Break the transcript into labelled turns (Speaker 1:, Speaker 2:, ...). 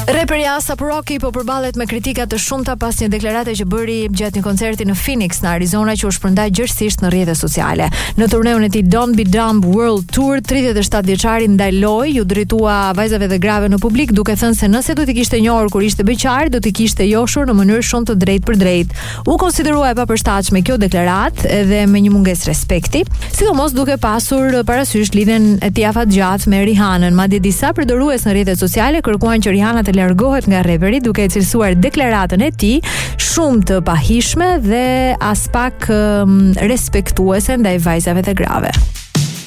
Speaker 1: Reperi ASAP Rocky po përballet me kritika të shumta pas një deklarate që bëri gjatë një koncerti në Phoenix në Arizona që u shpërndai gjerësisht në rrjetet sociale. Në turneun e tij Don't Be Dumb World Tour, 37 vjeçari ndaj loj u drejtua vajzave dhe grave në publik duke thënë se nëse do t'i kishte njohur kur ishte beqar, do t'i kishte joshur në mënyrë shumë të drejtë për drejtë. U konsiderua e papërshtatshme kjo deklaratë edhe me një mungesë respekti, sidomos duke pasur parasysh lidhjen e tij afatgjatë me Rihanën. Madje disa përdorues në rrjetet sociale kërkuan që Rihana të largohet nga reperi duke e cilësuar deklaratën e tij shumë të pahishme dhe as pak respektuese ndaj vajzave dhe grave.